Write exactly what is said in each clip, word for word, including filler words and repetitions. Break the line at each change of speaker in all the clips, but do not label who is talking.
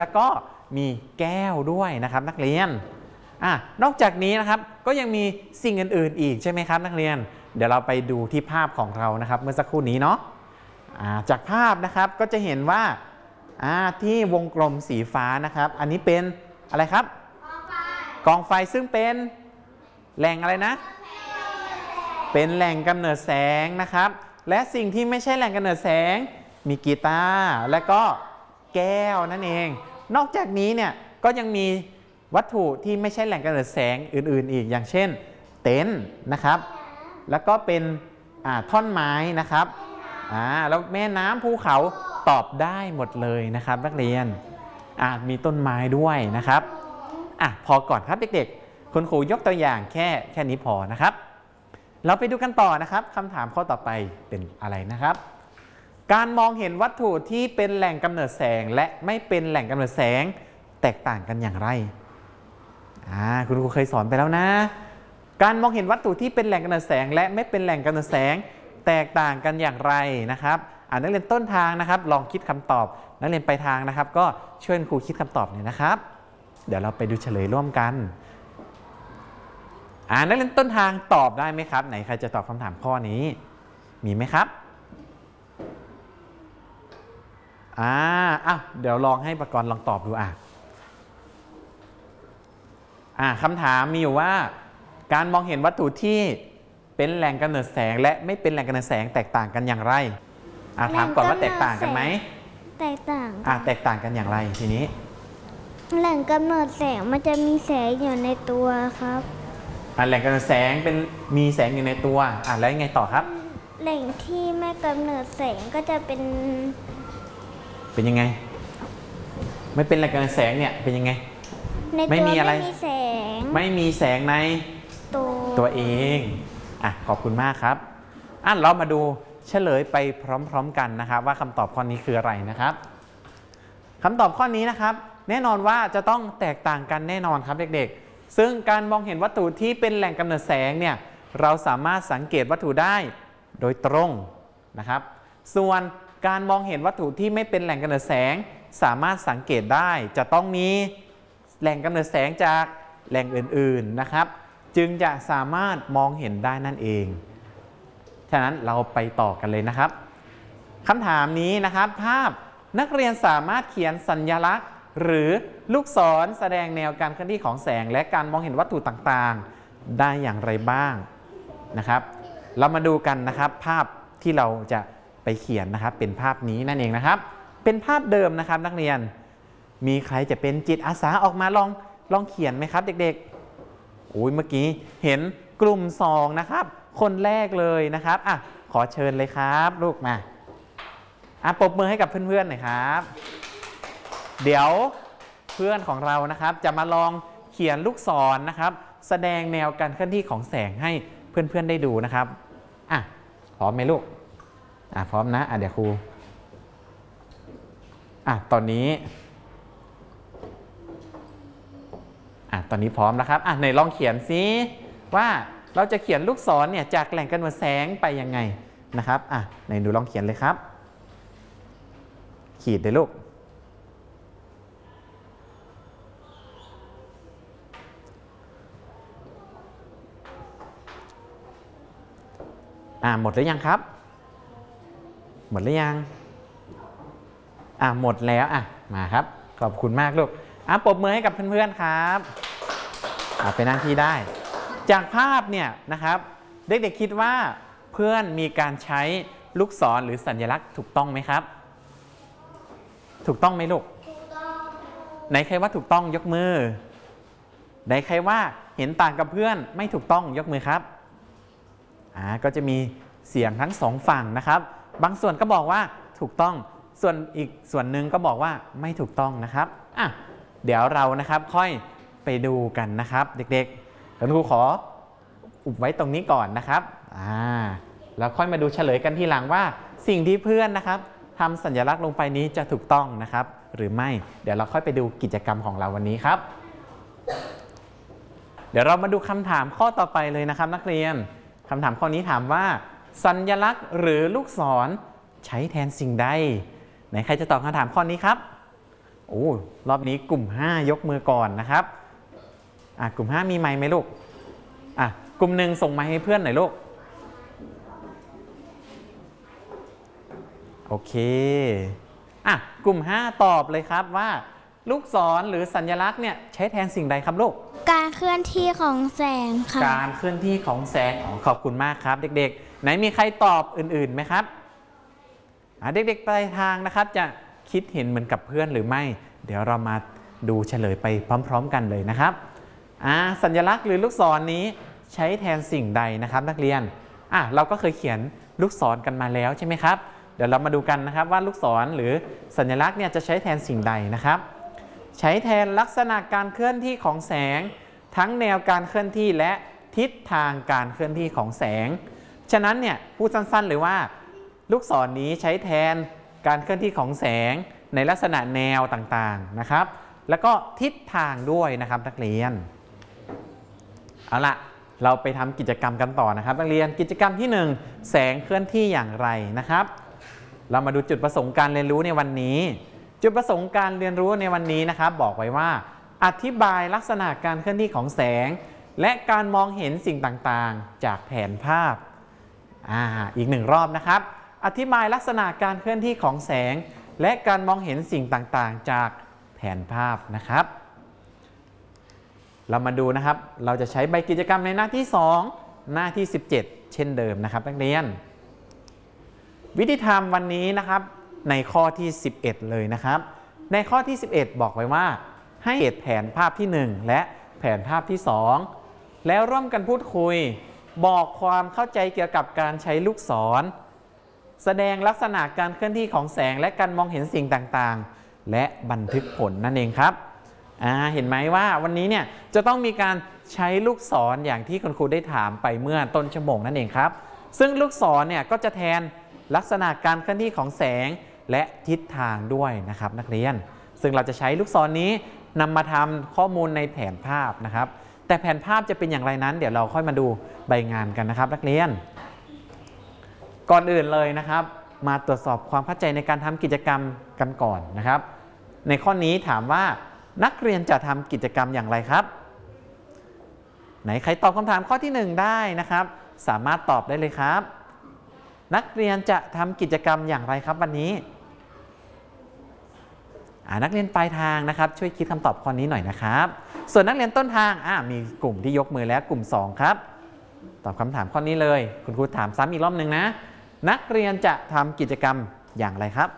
แล้วก็มีแก้วด้วยนะครับนักเรียนอ่ะนอกจากนี้นะครับก็ยังมีสิ่งอื่นๆอีกใช่ไหมครับนักเรียนเดี๋ยวเราไปดูที่ภาพของเรานะครับเมื่อสักครู่นี้เนาะจากภาพนะครับก็จะเห็นว่าที่วงกลมสีฟ้านะครับอันนี้เป็นอะไรครับกองไฟซึ่งเป็นแหล่งอะไรนะเป็นแหล่งกำเนิดแสงนะครับและสิ่งที่ไม่ใช่แหล่งกำเนิดแสงมีกีตาร์และก็แก้วนั่นเองนอกจากนี้เนี่ยก็ยังมีวัตถุที่ไม่ใช่แหล่งกำเนิดแสงอื่นๆอีกอย่างเช่นเต็นท์นะครับแล้วก็เป็นท่อนไม้นะครับแล้วแม่น้ำภูเขาตอบได้หมดเลยนะครับนักเรียนมีต้นไม้ด้วยนะครับอ่ะพอก่อนครับเด็กๆคุณครูยกตัวอย่างแค่แค่นี้พอนะครับเราไปดูกันต่อนะครับคำถามข้อต่อไปเป็นอะไรนะครับการมองเห็นวัตถุที่เป็นแหล่งกำเนิดแสงและไม่เป็นแหล่งกำเนิดแสงแตกต่างกันอย่างไรอ่าคุณครูเคยสอนไปแล้วนะการมองเห็นวัตถุที่เป็นแหล่งกำเนิดแสงและไม่เป็นแหล่งกำเนิดแสงแตกต่างกันอย่างไรนะครับอ่านักเรียนต้นทางนะครับลองคิดคำตอบนักเรียนปลายทางนะครับก็ช่วยครูคิดคำตอบหน่อยนะครับเดี๋ยวเราไปดูเฉลยร่วมกันอ่านักเรียนต้นทางตอบได้ไหมครับไหนใครจะตอบคำถามข้อนี้มีไหมครับอ่าอ่ะเดี๋ยวลองให้ประกรณ์ลองตอบดูอ่ะอ่าคำถามมีอยู่ว่าการมองเห็นวัตถุที่เป็นแหล่งกำเนิดแสงและไม่เป็นแหล่งกำเนิดแสงแตกต่างกันอย่างไรอ่าถามก่อนว่าแตกต่างกันไหม
แตกต่าง
อ่าแตกต่างกันอย่างไรทีนี้
แหล่งกำเนิดแสงมันจะมีแสงอยู่ในตัวครับ
อ่าแหล่งกำเนิดแสงเป็นมีแสงอยู่ในตัวอ่าแล้วยังไงต่อครับ
แหล่งที่ไม่กำเนิดแสงก็จะเป็น
เป็นยังไงไม่เป็นแหล่งกำเนิดแสงเนี่ยเป็นยังไง
ในตัวไม่มีอะไรไม่มีแสง
ไม่มีแสงใน
ตัว
ตัวเองอ่ะขอบคุณมากครับอ่ะเรามาดูเฉลยไปพร้อมๆกันนะครับว่าคำตอบข้อนี้คืออะไรนะครับคำตอบข้อนี้นะครับแน่นอนว่าจะต้องแตกต่างกันแน่นอนครับเด็กๆซึ่งการมองเห็นวัตถุที่เป็นแหล่งกำเนิดแสงเนี่ยเราสามารถสังเกตวัตถุได้โดยตรงนะครับส่วนการมองเห็นวัตถุที่ไม่เป็นแหล่งกำเนิดแสงสามารถสังเกตได้จะต้องมีแหล่งกำเนิดแสงจากแหล่งอื่นๆนะครับจึงจะสามารถมองเห็นได้นั่นเองฉะนั้นเราไปต่อกันเลยนะครับคำถามนี้นะครับภาพนักเรียนสามารถเขียนสัญลักษณ์หรือลูกศรแสดงแนวการเคลื่อนที่ของแสงและการมองเห็นวัตถุต่างๆได้อย่างไรบ้างนะครับเรามาดูกันนะครับภาพที่เราจะไปเขียนนะครับเป็นภาพนี้นั่นเองนะครับเป็นภาพเดิมนะครับนักเรียนมีใครจะเป็นจิตอาสาออกมาลองลองเขียนไหมครับเด็กๆโอ้ยเมื่อกี้เห็นกลุ่มสองนะครับคนแรกเลยนะครับอ่ะขอเชิญเลยครับลูกมาอ่ะปรบมือให้กับเพื่อนๆหน่อยครับเดี๋ยวเพื่อนของเรานะครับจะมาลองเขียนลูกศรนะครับแสดงแนวการเคลื่อนที่ของแสงให้เพื่อนๆได้ดูนะครับอ่ะพร้อมไหมลูกอ่ะพร้อมนะอ่ะเดี๋ยวครูอ่ะตอนนี้อ่ะตอนนี้พร้อมแล้วครับอ่ะไหนลองเขียนซิว่าเราจะเขียนลูกศรเนี่ยจากแหล่งกำเนิดแสงไปยังไงนะครับอ่ะไหนหนูลองเขียนเลยครับขีดเลยลูกอ่ะหมดหรือยังครับหมดหรือยังอ่ะหมดแล้วอ่ะมาครับขอบคุณมากลูกอ่ะปรบมือให้กับเพื่อนๆครับอ่ะไปนั่งที่ได้จากภาพเนี่ยนะครับเด็กๆคิดว่าเพื่อนมีการใช้ลูกศรหรือสัญลักษณ์ถูกต้องไหมครับถูกต้องไหมลูกถูกต้องไหนใครว่าถูกต้องยกมือไหนใครว่าเห็นต่างกับเพื่อนไม่ถูกต้องยกมือครับอ่าก็จะมีเสียงทั้งสองฝั่งนะครับบางส่วนก็บอกว่าถูกต้องส่วนอีกส่วนหนึ่งก็บอกว่าไม่ถูกต้องนะครับอ่ะเดี๋ยวเรานะครับค่อยไปดูกันนะครับเด็กๆคุณครูขออุบไว้ตรงนี้ก่อนนะครับอ่าแล้วค่อยมาดูเฉลยกันทีหลังว่าสิ่งที่เพื่อนนะครับทำสัญลักษณ์ลงไปนี้จะถูกต้องนะครับหรือไม่เดี๋ยวเราค่อยไปดูกิจกรรมของเราวันนี้ครับเดี๋ยวเรามาดูคำถามข้อต่อไปเลยนะครับนักเรียนคำถามข้อนี้ถามว่าสัญลักษณ์หรือลูกศรใช้แทนสิ่งใดไหนใครจะตอบคำถามข้อนี้ครับโอ้รอบนี้กลุ่มห้ายกมือก่อนนะครับอ่ะกลุ่มห้ามีไมค์ไหมลูกอ่ะกลุ่มหนึ่งส่งไมค์ให้เพื่อนหน่อยลูกโอเคอ่ะกลุ่มห้าตอบเลยครับว่าลูกศรหรือสัญลักษณ์เนี่ยใช้แทนสิ่งใดครับลูก
การเคลื่อนที่ของแสงค่ะ
การเคลื่อนที่ของแสงขอบคุณมากครับเด็กๆไหนมีใครตอบอื่นๆไหมครับอ่ะเด็กๆปลายทางนะครับจะคิดเห็นเหมือนกับเพื่อนหรือไม่เดี๋ยวเรามาดูเฉลยไปพร้อมๆกันเลยนะครับอ่ะสัญลักษณ์หรือลูกศรนี้ใช้แทนสิ่งใดนะครับนักเรียนอ่ะเราก็เคยเขียนลูกศรกันมาแล้วใช่ไหมครับเดี๋ยวเรามาดูกันนะครับว่าลูกศรหรือสัญลักษณ์เนี่ยจะใช้แทนสิ่งใดนะครับใช้แทนลักษณะการเคลื่อนที่ของแสงทั้งแนวการเคลื่อนที่และทิศทางการเคลื่อนที่ของแสงฉะนั้นเนี่ยพูดสั้นๆเลยว่าลูกศรนี้ใช้แทนการเคลื่อนที่ของแสงในลักษณะแนวต่างๆนะครับแล้วก็ทิศทางด้วยนะครับนักเรียนเอาละเราไปทำกิจกรรมกันต่อนะครับนักเรียนกิจกรรมที่หนึ่งแสงเคลื่อนที่อย่างไรนะครับเรามาดูจุดประสงค์การเรียนรู้ในวันนี้จุดประสงค์การเรียนรู้ในวันนี้นะครับบอกไว้ว่าอธิบายลักษณะการเคลื่อนที่ของแสงและการมองเห็นสิ่งต่างๆจากแผนภาพอ่าอีกหนึ่งรอบนะครับอธิบายลักษณะการเคลื่อนที่ของแสงและการมองเห็นสิ่งต่างๆจากแผนภาพนะครับเรามาดูนะครับเราจะใช้ใบกิจกรรมในหน้าที่สองหน้าที่สิบเจ็ดเช่นเดิมนะครับนักเรียนวิธีทำวันนี้นะครับในข้อที่สิบเอ็ดเลยนะครับในข้อที่สิบเอ็ดบอกไว้ว่าให้เกตแผนภาพที่หนึ่งและแผนภาพที่สองแล้วร่วมกันพูดคุยบอกความเข้าใจเกี่ยวกับการใช้ลูกศรแสดงลักษณะการเคลื่อนที่ของแสงและการมองเห็นสิ่งต่างๆและบันทึกผลนั่นเองครับอ่าเห็นไหมว่าวันนี้เนี่ยจะต้องมีการใช้ลูกศรอย่างที่คุณครูได้ถามไปเมื่อต้นชั่วโมงนั่นเองครับซึ่งลูกศรเนี่ยก็จะแทนลักษณะการเคลื่อนที่ของแสงและทิศทางด้วยนะครับนักเรียนซึ่งเราจะใช้ลูกศรนี้นำมาทำข้อมูลในแผนภาพนะครับแต่แผนภาพจะเป็นอย่างไรนั้นเดี๋ยวเราค่อยมาดูใบงานกันนะครับนักเรียนก่อนอื่นเลยนะครับมาตรวจสอบความเข้าใจในการทำกิจกรรมกันก่อนนะครับในข้อนี้ถามว่านักเรียนจะทำกิจกรรมอย่างไรครับไหนใครตอบคำถามข้อที่หนึ่งได้นะครับสามารถตอบได้เลยครับนักเรียนจะทำกิจกรรมอย่างไรครับวันนี้นักเรียนปลายทางนะครับช่วยคิดคำตอบข้อนี้หน่อยนะครับส่วนนักเรียนต้นทางมีกลุ่มที่ยกมือแล้วกลุ่มสองครับตอบคำถามข้อนี้เลยคุณครูถามซ้ำอีกรอบหนึ่งนะนักเรียนจะทำกิจกรรมอย่างไรครับ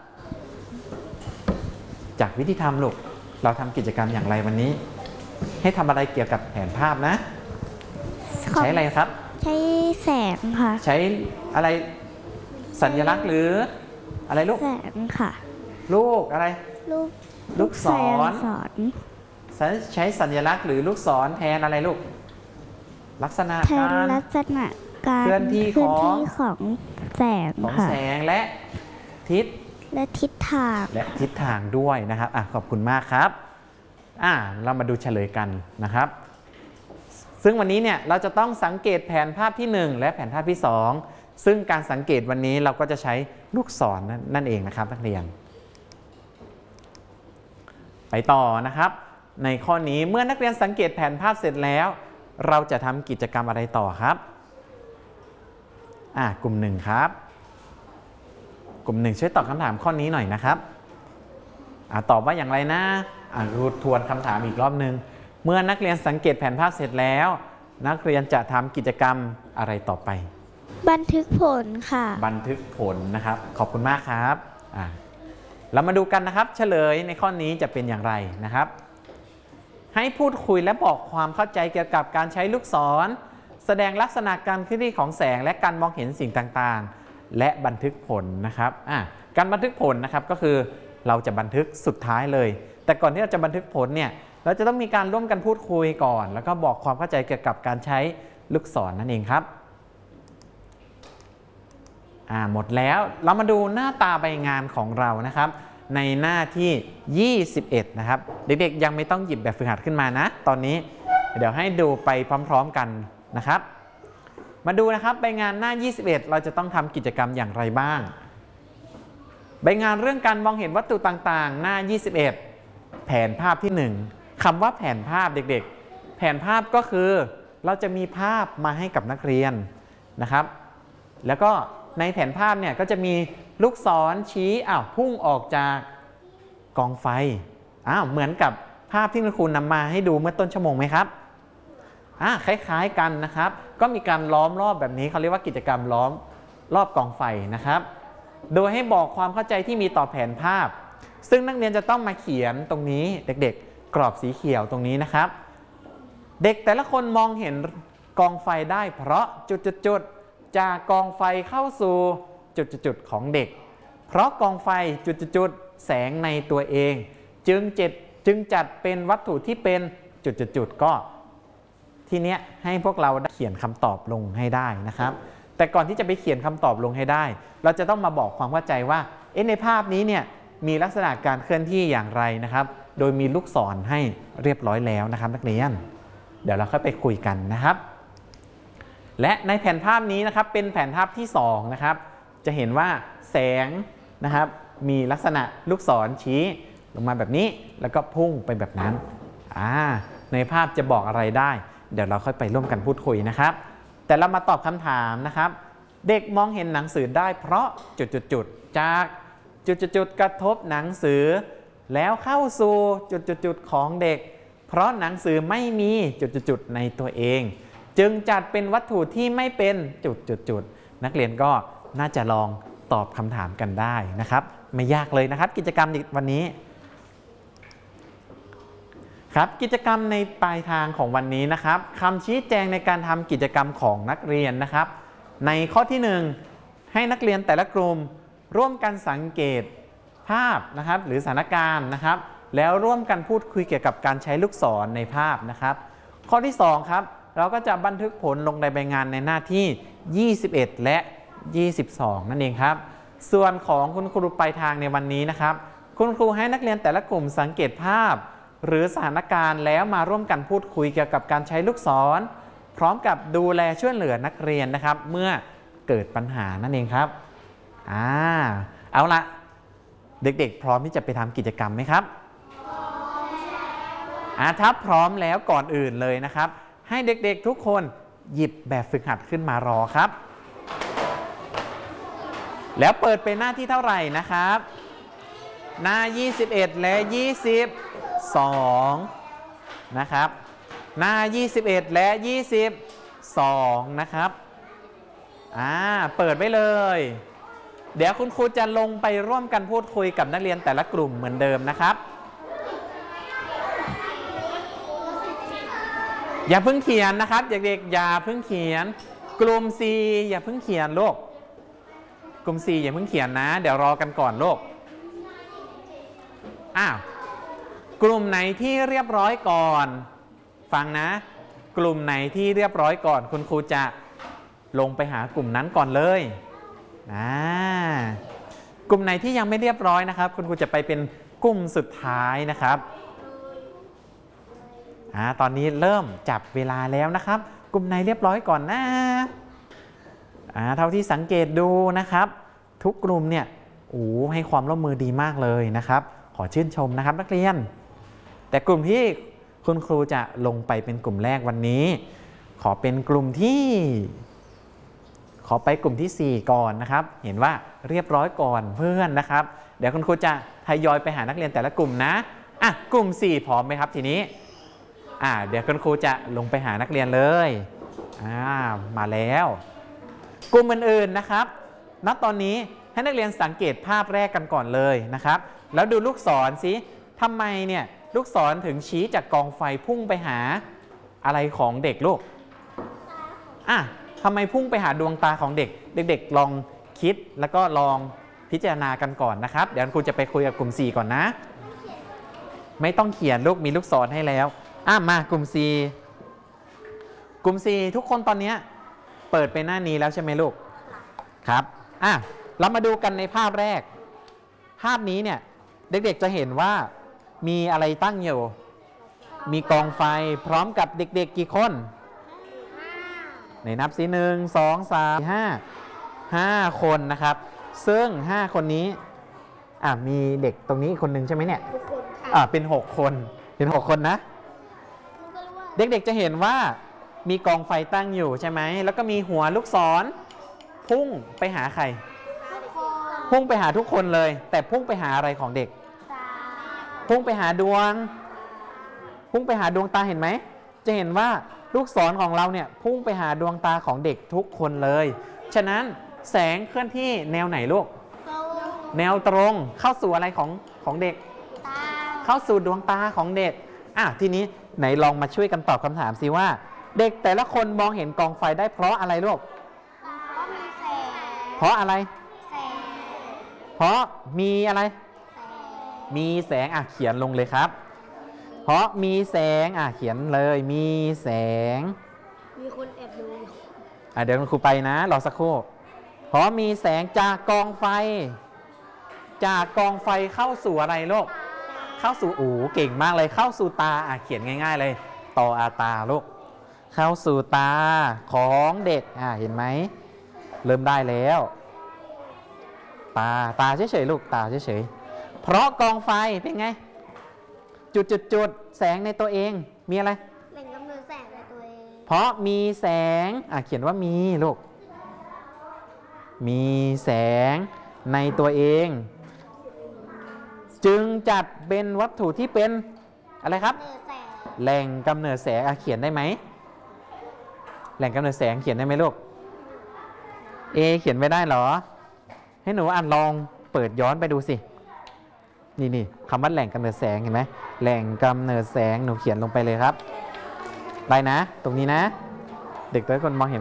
จากวิธีทำลูกเราทำกิจกรรมอย่างไรวันนี้ให้ทำอะไรเกี่ยวกับแผนภาพนะใช้อะไรครับ
ใช้แสงค่ะ
ใช้อะไรสัญลักษณ์หรืออะไรลูก
แสงค่ะ
ลูกอะไร
ลูก
ลูกศรใช้สัญลักษณ์หรือลูกศรแทนอะไรลูกลักษณะการ
ลักษณะการ
เคลื่อนที่ของ
ของแสง
ของแสงและทิศ
และทิศทาง
และทิศทางด้วยนะครับอ่ะขอบคุณมากครับอ่ะเรามาดูเฉลยกันนะครับซึ่งวันนี้เนี่ยเราจะต้องสังเกตแผนภาพที่หนึ่งและแผนภาพที่สองซึ่งการสังเกตวันนี้เราก็จะใช้ลูกศร น, นั่นเองนะครับนักเรียนไปต่อนะครับในข้อนี้เมื่อนักเรียนสังเกตแผนภาพเสร็จแล้วเราจะทำกิจกรรมอะไรต่อครับอ่ะกลุ่มหนึ่งครับกลุ่มหนึ่งช่วยตอบคำถามข้อนี้หน่อยนะครับอ่ะตอบว่าอย่างไรนะอ่ะทวนคำถามอีกรอบหนึ่งเมื่อนักเรียนสังเกตแผนภาพเสร็จแล้วนักเรียนจะทำกิจกรรมอะไรต่อไป
บันทึกผลค่ะ
บันทึกผลนะครับขอบคุณมากครับอ่ะเรามาดูกันนะครับเฉลยในข้อนี้จะเป็นอย่างไรนะครับให้พูดคุยและบอกความเข้าใจเกี่ยวกับการใช้ลูกศรแสดงลักษณะการเคลื่อนที่ของแสงและการมองเห็นสิ่งต่างๆและบันทึกผลนะครับอ่ะการบันทึกผลนะครับก็คือเราจะบันทึกสุดท้ายเลยแต่ก่อนที่เราจะบันทึกผลเนี่ยเราจะต้องมีการร่วมกันพูดคุยก่อนแล้วก็บอกความเข้าใจเกี่ยวกับการใช้ลูกศร นั่นเองครับอ่าหมดแล้วเรามาดูหน้าตาใบงานของเรานะครับในหน้าที่ยี่สิบเอ็ดนะครับเด็กๆยังไม่ต้องหยิบแบบฝึกหัดขึ้นมานะตอนนี้เดี๋ยวให้ดูไปพร้อมๆกันนะครับมาดูนะครับใบงานหน้ายี่สิบเอ็ดเราจะต้องทำกิจกรรมอย่างไรบ้างใบงานเรื่องการมองเห็นวัตถุต่างๆหน้ายี่สิบเอ็ดแผนภาพที่หนึ่งคำว่าแผนภาพเด็กๆแผนภาพก็คือเราจะมีภาพมาให้กับนักเรียนนะครับแล้วก็ในแผนภาพเนี่ยก็จะมีลูกศรชี้อ้าวพุ่งออกจากกองไฟอ้าวเหมือนกับภาพที่คุณครูนำมาให้ดูเมื่อต้นชั่วโมงไหมครับอ่าคล้ายๆกันนะครับก็มีการล้อมรอบแบบนี้เขาเรียกว่ากิจกรรมล้อมรอบกองไฟนะครับโดยให้บอกความเข้าใจที่มีต่อแผนภาพซึ่งนักเรียนจะต้องมาเขียนตรงนี้เด็กๆกรอบสีเขียวตรงนี้นะครับเด็กแต่ละคนมองเห็นกองไฟได้เพราะจุดๆจากกองไฟเข้าสู่จุดๆของเด็กเพราะกองไฟจุดๆแสงในตัวเองจึงเจ็ดจึงจัดเป็นวัตถุที่เป็นจุดๆก็ทีเนี้ยให้พวกเราเขียนคำตอบลงให้ได้นะครับแต่ก่อนที่จะไปเขียนคำตอบลงให้ได้เราจะต้องมาบอกความเข้าใจว่าเอ๊ะในภาพนี้เนี่ยมีลักษณะการเคลื่อนที่อย่างไรนะครับโดยมีลูกศรให้เรียบร้อยแล้วนะครับนักเรียนเดี๋ยวเราค่อยไปคุยกันนะครับและในแผนภาพนี้นะครับเป็นแผนภาพที่สองนะครับจะเห็นว่าแสงนะครับมีลักษณะลูกศรชี้ลงมาแบบนี้แล้วก็พุ่งไปแบบนั้นอ่าในภาพจะบอกอะไรได้เดี๋ยวเราค่อยไปร่วมกันพูดคุยนะครับแต่เรามาตอบคำถามนะครับเด็กมองเห็นหนังสือได้เพราะจุดๆจากจุดๆกระทบหนังสือแล้วเข้าสู่จุดๆของเด็กเพราะหนังสือไม่มีจุดๆในตัวเองจึงจัดเป็นวัตถุที่ไม่เป็นจุดๆนักเรียนก็น่าจะลองตอบคำถามกันได้นะครับไม่ยากเลยนะครับกิจกรรมวันนี้ครับกิจกรรมในปลายทางของวันนี้นะครับคำชี้แจงในการทำกิจกรรมของนักเรียนนะครับในข้อที่หนึ่งให้นักเรียนแต่ละกลุ่มร่วมกันสังเกตภาพนะครับหรือสถานการณ์นะครับแล้วร่วมกันพูดคุยเกี่ยวกับการใช้ลูกศรในภาพนะครับข้อที่สองครับเราก็จะบันทึกผลลงในใบงานในหน้าที่ยี่สิบเอ็ดและยี่สิบสองนั่นเองครับส่วนของคุณครูปลายทางในวันนี้นะครับคุณครูให้นักเรียนแต่ละกลุ่มสังเกตภาพหรือสถานการณ์แล้วมาร่วมกันพูดคุยเกี่ยวกับการใช้ลูกศรพร้อมกับดูแลช่วยเหลือนักเรียนนะครับเมื่อเกิดปัญหานั่นเองครับอ่าเอาละเด็กๆพร้อมที่จะไปทำกิจกรรมไหมครับอ่าถ้าพร้อมแล้วก่อนอื่นเลยนะครับให้เด็กๆทุกคนหยิบแบบฝึกหัดขึ้นมารอครับแล้วเปิดเป็นหน้าที่เท่าไหร่นะครับหน้ายี่สิบเอ็ดและยี่สิบสองนะครับหน้ายี่สิบเอ็ดและยี่สิบสองนะครับอ่าเปิดไว้เลยเดี๋ยวคุณครูจะลงไปร่วมกันพูดคุยกับนักเรียนแต่ละกลุ่มเหมือนเดิมนะครับอย่าเพิ่งเขียนนะครับเด็กๆอย่าเพิ่งเขียนกลุ่ม C อย่าเพิ่งเขียนลูกกลุ่ม C อย่าเพิ่งเขียนนะเดี๋ยวรอกันก่อนลูกอ้าวกลุ่มไหนที่เรียบร้อยก่อนฟังนะกลุ่มไหนที่เรียบร้อยก่อนคุณครูจะลงไปหากลุ่มนั้นก่อนเลยอ่ากลุ่มไหนที่ยังไม่เรียบร้อยนะครับคุณครูจะไปเป็นกลุ่มสุดท้ายนะครับอ่าตอนนี้เริ่มจับเวลาแล้วนะครับกลุ่มไหนเรียบร้อยก่อนนะอ่าเท่าที่สังเกตดูนะครับทุกกลุ่มเนี่ยโอ้ให้ความร่วมมือดีมากเลยนะครับขอชื่นชมนะครับนักเรียนแต่กลุ่มที่คุณครูจะลงไปเป็นกลุ่มแรกวันนี้ขอเป็นกลุ่มที่ขอไปกลุ่มที่สี่ก่อนนะครับเห็นว่าเรียบร้อยก่อนเพื่อนนะครับเดี๋ยวคุณครูจะทยอยไปหานักเรียนแต่ละกลุ่มนะอ่ะกลุ่มสี่พร้อมไหมครับทีนี้อ่าเดี๋ยวคุณครูจะลงไปหานักเรียนเลยอ่ามาแล้วกลุ่มอื่นๆนะครับณตอนนี้ให้นักเรียนสังเกตภาพแรกกันก่อนเลยนะครับแล้วดูลูกศรสิทำไมเนี่ยลูกศรถึงชี้จากกองไฟพุ่งไปหาอะไรของเด็กลูกอ่ะทำไมพุ่งไปหาดวงตาของเด็กเด็กๆลองคิดแล้วก็ลองพิจารณากันก่อนนะครับเดี๋ยวครูจะไปคุยกับกลุ่ม สี่ก่อนนะไม่ต้องเขียนลูกมีลูกศรให้แล้วอ่ะมากลุ่ม สี่ กลุ่ม สี่ ทุกคนตอนนี้เปิดไปหน้านี้แล้วใช่ไหมลูกครับอ่ะเรามาดูกันในภาพแรกภาพนี้เนี่ยเด็กๆจะเห็นว่ามีอะไรตั้งอยู่มีกองไฟพร้อมกับเด็กๆกี่คนในนับสิหนึ่งสองสามห้าห้าคนนะครับซึ่งห้าคนนี้อ่ะมีเด็กตรงนี้คนหนึ่งใช่ไหมเนี่ยอ่าเป็นหกคนเป็นหกคนนะ เด็กๆจะเห็นว่ามีกองไฟตั้งอยู่ใช่ไหมแล้วก็มีหัวลูกศรพุ่งไปหาใครพุ่งไปหาทุกคนเลย แต่พุ่งไปหาอะไรของเด็กพุ่งไปหาดวงพุ่งไปหาดวงตาเห็นไหมจะเห็นว่าลูกศรของเราเนี่ยพุ่งไปหาดวงตาของเด็กทุกคนเลยฉะนั้นแสงเคลื่อนที่แนวไหนลูกแนวตรงเข้าสู่อะไรของของเด็กเข้าสู่ดวงตาของเด็กอ่ะทีนี้ไหนลองมาช่วยกันตอบคำถามสิว่าเด็กแต่ละคนมองเห็นกองไฟได้เพราะอะไรลูกเพราะอะไรเพราะมีอะไรมีแสงอ่ะเขียนลงเลยครับเพราะมีแสงอ่ะเขียนเลยมีแสง
มีคนแอบดู
อ่ะเดี๋ยวคุณครูไปนะรอสักครู่เพราะมีแสงจากกองไฟจากกองไฟเข้าสู่อะไรลูกเข้าสู่อูเก่งมากเลยเข้าสู่ตาอ่ะเขียนง่ายๆเลยต่ออาตาลูกเข้าสู่ตาของเด็กอ่ะเห็นไหมเริ่มได้แล้วตาตาเฉยๆลูกตาเฉยๆเพราะกองไฟเป็นไงจุดจุดจุดแสงในตัวเองมีอะไร
แหล่งกำเนิดแสงในตัวเอง
เพราะมีแสงอ่ะเขียนว่ามีลูกมีแสงในตัวเองจึงจัดเป็นวัตถุที่เป็นอะไรครับแหล่งกำเนิดแสงอ่ะเขียนได้ไหมแหล่งกำเนิดแสงเขียนได้ไหมลูกเอเขียนไม่ได้เหรอให้หนูอ่านลองเปิดย้อนไปดูสินี่นี่คำว่าแหล่งกำเนิดแสงเห็นไหมแหล่งกำเนิดแสงหนูเขียนลงไปเลยครับได้นะตรงนี้นะเด็กทุกคนมองเห็น